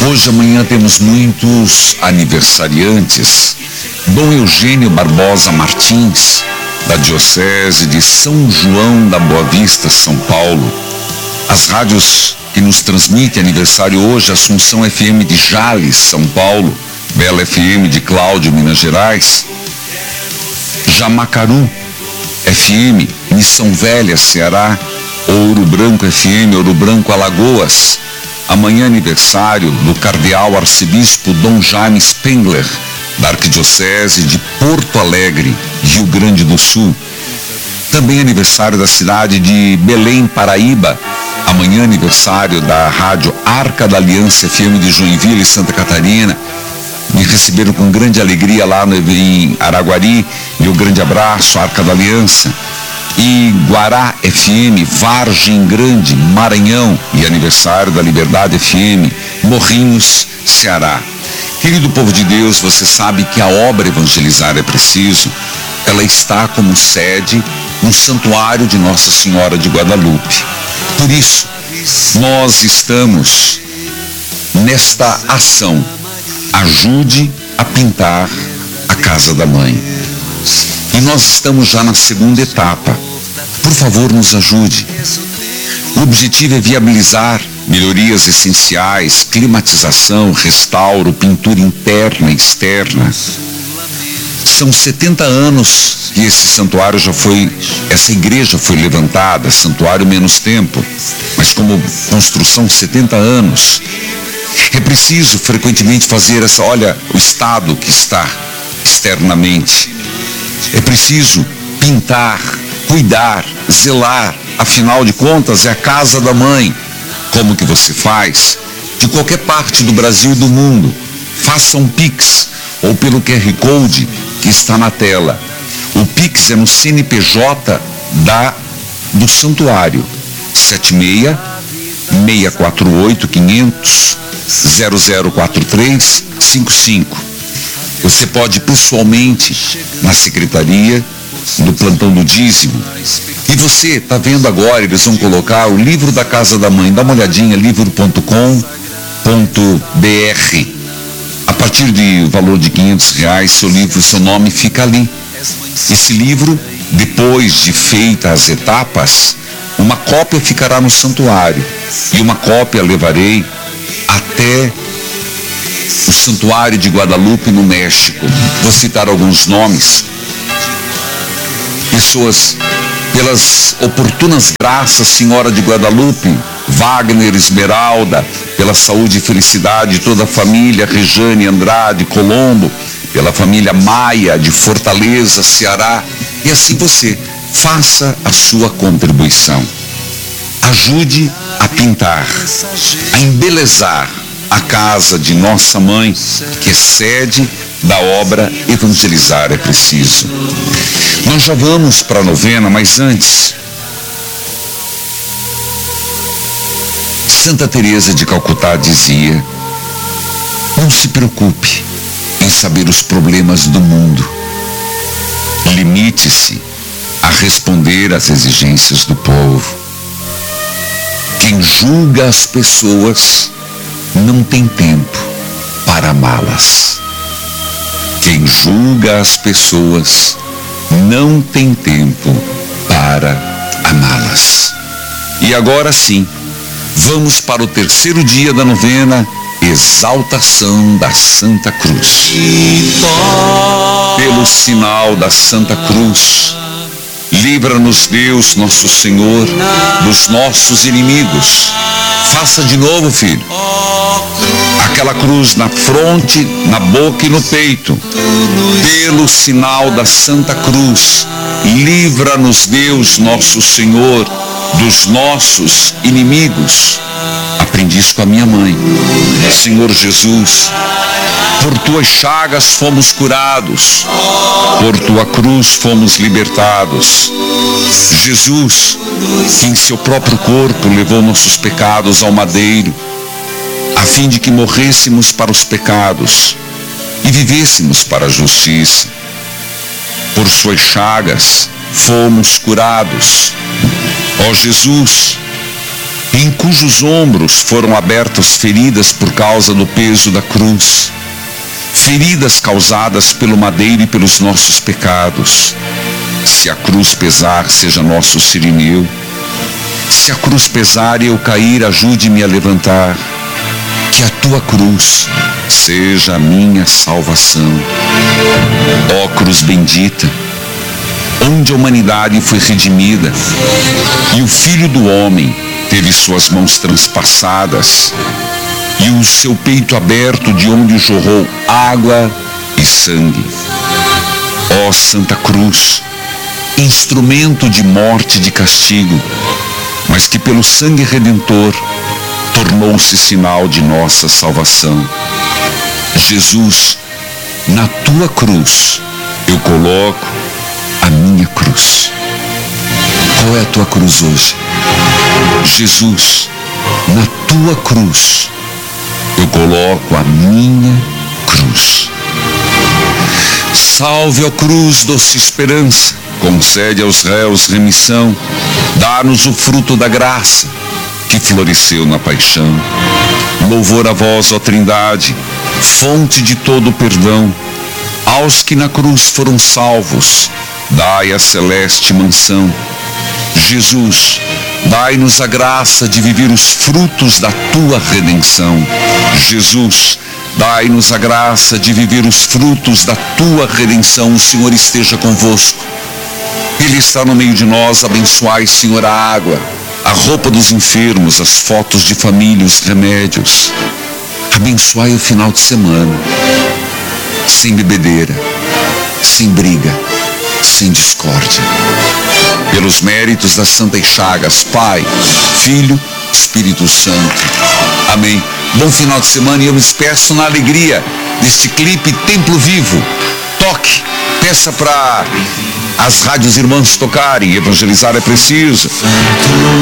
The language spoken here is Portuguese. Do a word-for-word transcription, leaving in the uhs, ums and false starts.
Hoje, amanhã, temos muitos aniversariantes. Dom Eugênio Barbosa Martins, da Diocese de São João da Boa Vista, São Paulo. As rádios que nos transmitem aniversário hoje: Assunção F M de Jales, São Paulo, Bela F M de Cláudio, Minas Gerais, Jamacaru F M, Missão Velha, Ceará, Ouro Branco F M, Ouro Branco, Alagoas. Amanhã aniversário do Cardeal Arcebispo Dom Jaime Spengler, da Arquidiocese de Porto Alegre, Rio Grande do Sul. Também aniversário da cidade de Belém, Paraíba. Amanhã aniversário da rádio Arca da Aliança F M de Joinville, Santa Catarina. Me receberam com grande alegria lá no, em Araguari. Meu grande abraço, Arca da Aliança. E Guará F M, Vargem Grande, Maranhão. E aniversário da Liberdade F M, Morrinhos, Ceará. Querido povo de Deus, você sabe que a obra Evangelizar é Preciso, ela está como sede no Santuário de Nossa Senhora de Guadalupe. Por isso, nós estamos nesta ação. Ajude a pintar a casa da mãe. E nós estamos já na segunda etapa. Por favor, nos ajude. O objetivo é viabilizar melhorias essenciais, climatização, restauro, pintura interna e externa. São setenta anos que esse santuário já foi, essa igreja foi levantada, santuário menos tempo, mas como construção setenta anos. É preciso frequentemente fazer essa, olha o estado que está externamente. É preciso pintar, cuidar, zelar, afinal de contas é a casa da mãe. Como que você faz? De qualquer parte do Brasil e do mundo, faça um Pix ou pelo Q R Code que está na tela. O Pix é no C N P J da, do santuário, sete seis, seis quatro oito, quinhentos, zero zero quatro três cinco cinco. Você pode pessoalmente na secretaria do plantão do dízimo. E você está vendo agora, eles vão colocar o livro da Casa da Mãe. Dá uma olhadinha, livro ponto com ponto b r. A partir de valor de quinhentos reais, seu livro, seu nome fica ali. Esse livro, depois de feitas as etapas, uma cópia ficará no santuário e uma cópia levarei até o Santuário de Guadalupe, no México. Vou citar alguns nomes. Pessoas, pelas oportunas graças, Senhora de Guadalupe, Wagner, Esmeralda, pela saúde e felicidade de toda a família, Rejane, Andrade, Colombo, pela família Maia, de Fortaleza, Ceará. E assim você, faça a sua contribuição. Ajude a pintar, a embelezar a casa de nossa mãe, que é sede da obra Evangelizar é Preciso. Nós já vamos para a novena, mas antes, Santa Teresa de Calcutá dizia: não se preocupe em saber os problemas do mundo. Limite-se a responder às exigências do povo. Quem julga as pessoas não tem tempo para amá-las. Quem julga as pessoas não tem tempo para amá-las. E agora sim, vamos para o terceiro dia da novena, Exaltação da Santa Cruz. Pelo sinal da Santa Cruz, livra-nos Deus, nosso Senhor, dos nossos inimigos. Faça de novo, filho. Aquela cruz na fronte, na boca e no peito. Pelo sinal da Santa Cruz, livra-nos Deus, nosso Senhor, dos nossos inimigos. Aprendi isso com a minha mãe. Senhor Jesus, por tuas chagas fomos curados, por tua cruz fomos libertados. Jesus, que em seu próprio corpo levou nossos pecados ao madeiro, a fim de que morrêssemos para os pecados e vivêssemos para a justiça. Por suas chagas fomos curados. Ó Jesus, em cujos ombros foram abertas feridas por causa do peso da cruz, feridas causadas pelo madeiro e pelos nossos pecados. Se a cruz pesar, seja nosso sirineu. Se a cruz pesar e eu cair, ajude-me a levantar. Que a tua cruz seja a minha salvação. Ó cruz bendita, onde a humanidade foi redimida e o Filho do Homem teve suas mãos transpassadas e o seu peito aberto, de onde jorrou água e sangue. Ó Santa Cruz, instrumento de morte e de castigo, mas que pelo sangue redentor tornou-se sinal de nossa salvação. Jesus, na tua cruz eu coloco a minha cruz. Qual é a tua cruz hoje? Jesus, na tua cruz eu coloco a minha cruz. Salve, ó cruz, doce esperança, concede aos réus remissão, dá-nos o fruto da graça que floresceu na paixão. Louvor a vós, ó Trindade, fonte de todo o perdão, aos que na cruz foram salvos, dai a celeste mansão. Jesus, dai-nos a graça de viver os frutos da tua redenção. Jesus, dai-nos a graça de viver os frutos da tua redenção. O Senhor esteja convosco. Ele está no meio de nós. Abençoai, Senhor, a água, a roupa dos enfermos, as fotos de família, os remédios. Abençoai o final de semana, sem bebedeira, sem briga, sem discórdia. Pelos méritos das Santas Chagas, Pai, Filho, Espírito Santo. Amém. Bom final de semana, e eu me despeço na alegria deste clipe Templo Vivo. Toque, peça para as rádios irmãs tocarem. Evangelizar é preciso.